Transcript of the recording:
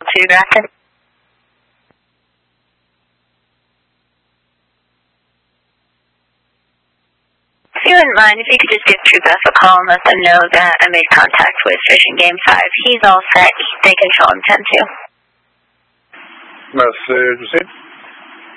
to Grafton. If you wouldn't mind, if you could just give True Beth a call and let them know that I made contact with Fishing Game 5. He's all set. They can show him 10-2. Message received.